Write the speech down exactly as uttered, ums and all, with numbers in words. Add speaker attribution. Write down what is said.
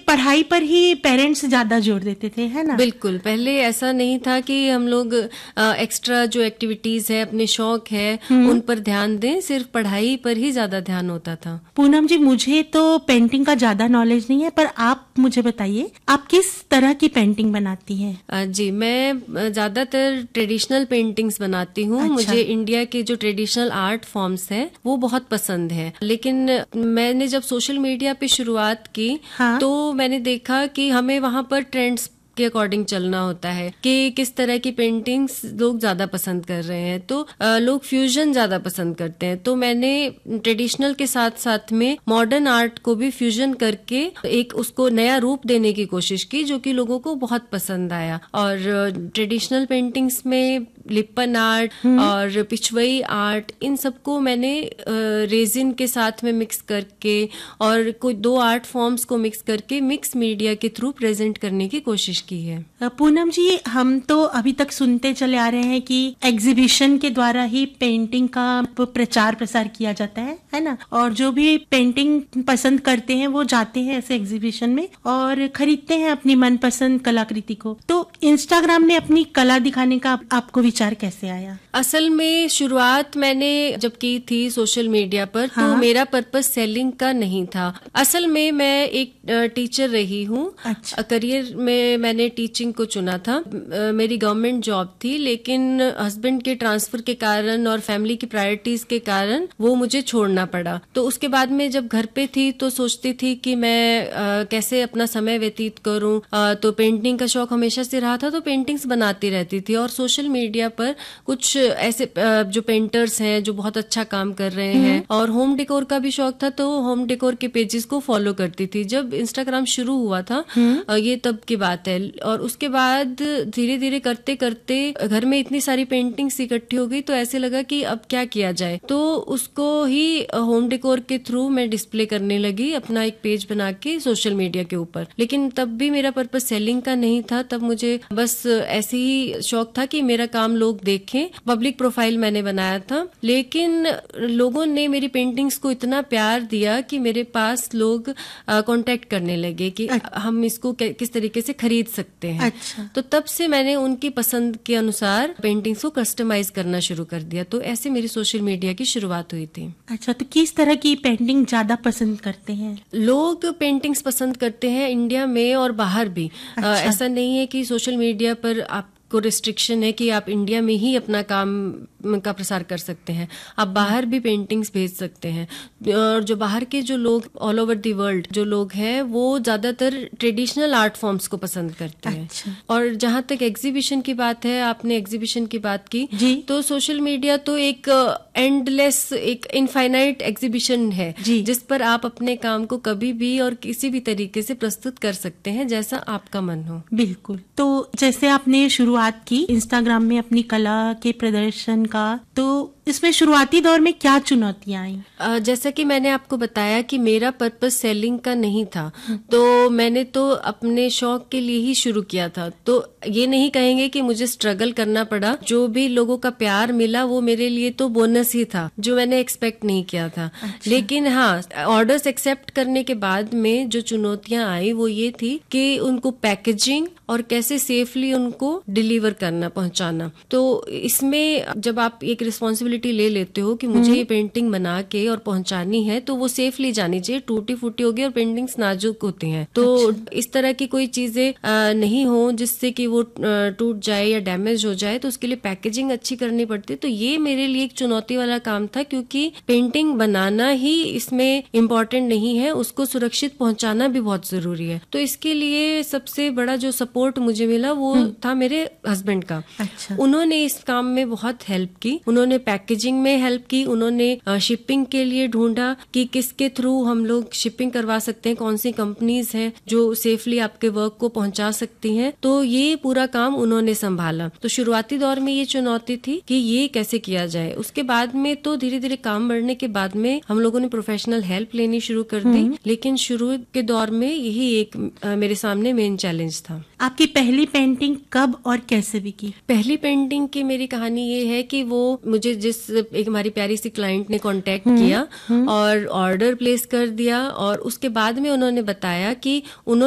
Speaker 1: पढ़ाई पर ही पेरेंट्स ज्यादा जोर देते थे, है ना?
Speaker 2: बिल्कुल, पहले ऐसा नहीं था कि हम लोग एक्स्ट्रा जो एक्टिविटीज है, अपने शौक है, उन पर ध्यान दें, सिर्फ पढ़ाई पर ही ज्यादा ध्यान होता था।
Speaker 1: पूनम जी, मुझे तो पेंटिंग का ज्यादा नॉलेज नहीं है, पर आप मुझे बताइए आप किस तरह की पेंटिंग बनाती हैं?
Speaker 2: जी, मैं ज्यादातर ट्रेडिशनल पेंटिंग्स बनाती हूँ। अच्छा। मुझे इंडिया के जो ट्रेडिशनल आर्ट फॉर्म्स हैं वो बहुत पसंद है, लेकिन मैंने जब सोशल मीडिया पे शुरुआत की, हाँ? तो मैंने देखा कि हमें वहाँ पर ट्रेंड्स के अकॉर्डिंग चलना होता है कि किस तरह की पेंटिंग्स लोग ज्यादा पसंद कर रहे हैं। तो आ, लोग फ्यूजन ज्यादा पसंद करते हैं, तो मैंने ट्रेडिशनल के साथ साथ में मॉडर्न आर्ट को भी फ्यूजन करके एक उसको नया रूप देने की कोशिश की, जो कि लोगों को बहुत पसंद आया। और ट्रेडिशनल पेंटिंग्स में लिप्पन आर्ट और पिछवई आर्ट, इन सबको मैंने रेजिन के साथ में मिक्स करके और कोई दो आर्ट फॉर्म्स को मिक्स करके मिक्स मीडिया के थ्रू प्रेजेंट करने की कोशिश की है।
Speaker 1: पूनम जी, हम तो अभी तक सुनते चले आ रहे हैं कि एग्जीबिशन के द्वारा ही पेंटिंग का प्रचार प्रसार किया जाता है, है ना? और जो भी पेंटिंग पसंद करते हैं वो जाते हैं ऐसे एग्जीबिशन में और खरीदते हैं अपनी मनपसंद कलाकृति को। तो इंस्टाग्राम में अपनी कला दिखाने का आपको विचार कैसे आया?
Speaker 2: असल में शुरुआत मैंने जब की थी सोशल मीडिया पर, हाँ? तो मेरा पर्पस सेलिंग का नहीं था। असल में मैं एक टीचर रही हूँ। अच्छा। करियर में मैंने टीचिंग को चुना था। मेरी गवर्नमेंट जॉब थी, लेकिन हस्बैंड के ट्रांसफर के कारण और फैमिली की प्रायोरिटीज के कारण वो मुझे छोड़ना पड़ा। तो उसके बाद में जब घर पे थी तो सोचती थी कि मैं आ, कैसे अपना समय व्यतीत करूं। आ, तो पेंटिंग का शौक हमेशा से रहा था, तो पेंटिंग्स बनाती रहती थी। और सोशल मीडिया पर कुछ ऐसे जो पेंटर्स हैं जो बहुत अच्छा काम कर रहे हैं, और होम डेकोर का भी शौक था, तो होम डेकोर के पेजेस को फॉलो करती थी। जब इंस्टाग्राम शुरू हुआ था, ये तब की बात है। और उसके बाद धीरे धीरे करते करते घर में इतनी सारी पेंटिंग्स इकट्ठी हो गई, तो ऐसे लगा कि अब क्या किया जाए। तो उसको ही होम डेकोर के थ्रू मैं डिस्प्ले करने लगी, अपना एक पेज बना के सोशल मीडिया के ऊपर। लेकिन तब भी मेरा पर्पस सेलिंग का नहीं था, तब मुझे बस ऐसे ही शौक था कि मेरा काम लोग देखें। पब्लिक प्रोफाइल मैंने बनाया था, लेकिन लोगों ने मेरी पेंटिंग्स को इतना प्यार दिया कि मेरे पास लोग कांटेक्ट करने लगे कि अच्छा। हम इसको किस तरीके से खरीद सकते हैं। अच्छा। तो तब से मैंने उनकी पसंद के अनुसार पेंटिंग्स को कस्टमाइज करना शुरू कर दिया। तो ऐसे मेरी सोशल मीडिया की शुरुआत हुई थी। अच्छा, तो किस तरह की पेंटिंग ज्यादा पसंद करते हैं लोग? पेंटिंग्स पसंद करते हैं इंडिया में और बाहर भी। अच्छा। ऐसा नहीं है कि सोशल मीडिया पर आप को रिस्ट्रिक्शन है कि आप इंडिया में ही अपना काम का प्रसार कर सकते हैं, आप बाहर भी पेंटिंग्स भेज सकते हैं। और जो बाहर के जो लोग ऑल ओवर द वर्ल्ड जो लोग हैं, वो ज्यादातर ट्रेडिशनल आर्ट फॉर्म्स को पसंद करते हैं। अच्छा। और जहां तक एग्जीबिशन की बात है, आपने एग्जीबिशन की बात की जी? तो सोशल मीडिया तो एक एंडलेस, एक इनफाइनाइट एग्जीबिशन है जिस पर आप अपने काम को कभी भी और किसी भी तरीके से प्रस्तुत कर सकते हैं, जैसा आपका मन हो।
Speaker 1: बिल्कुल। तो जैसे आपने शुरू बात की इंस्टाग्राम में अपनी कला के प्रदर्शन का, तो इसमें शुरुआती दौर में क्या चुनौतियां आई?
Speaker 2: जैसा कि मैंने आपको बताया कि मेरा पर्पस सेलिंग का नहीं था, तो मैंने तो अपने शौक के लिए ही शुरू किया था। तो ये नहीं कहेंगे कि मुझे स्ट्रगल करना पड़ा। जो भी लोगों का प्यार मिला वो मेरे लिए तो बोनस ही था, जो मैंने एक्सपेक्ट नहीं किया था। अच्छा। लेकिन हाँ, ऑर्डर्स एक्सेप्ट करने के बाद में जो चुनौतियां आई वो ये थी कि उनको पैकेजिंग और कैसे सेफली उनको डिलीवर करना, पहुंचाना। तो इसमें जब आप एक रिस्पॉन्सिबिलिटी ले लेते हो कि मुझे ये पेंटिंग बना के और पहुंचानी है, तो वो सेफली जानी चाहिए। टूटी फूटी होगी और पेंटिंग्स नाजुक होती हैं, तो अच्छा। इस तरह की कोई चीजें नहीं हो जिससे कि वो टूट जाए या डैमेज हो जाए, तो उसके लिए पैकेजिंग अच्छी करनी पड़ती है। तो ये मेरे लिए एक चुनौती वाला काम था, क्योंकि पेंटिंग बनाना ही इसमें इम्पोर्टेंट नहीं है, उसको सुरक्षित पहुंचाना भी बहुत जरूरी है। तो इसके लिए सबसे बड़ा जो सपोर्ट मुझे मिला वो था मेरे हस्बैंड का। अच्छा। उन्होंने इस काम में बहुत हेल्प की, उन्होंने पैकेजिंग में हेल्प की, उन्होंने शिपिंग के लिए ढूंढा कि किसके थ्रू हम लोग शिपिंग करवा सकते हैं, कौन सी कंपनीज हैं जो सेफली आपके वर्क को पहुंचा सकती हैं। तो ये पूरा काम उन्होंने संभाला। तो शुरुआती दौर में ये चुनौती थी कि ये कैसे किया जाए। उसके बाद में तो धीरे धीरे काम बढ़ने के बाद में हम लोगों ने प्रोफेशनल हेल्प लेनी शुरू कर दी, लेकिन शुरू के दौर में यही एक आ, मेरे सामने मेन चैलेंज था।
Speaker 1: आपकी पहली पेंटिंग कब और कैसे बिकी?
Speaker 2: पहली पेंटिंग की मेरी कहानी ये है कि वो मुझे जिस एक हमारी प्यारी सी क्लाइंट ने कांटेक्ट किया और ऑर्डर प्लेस कर दिया, और उसके बाद में उन्होंने बताया कि उन्होंने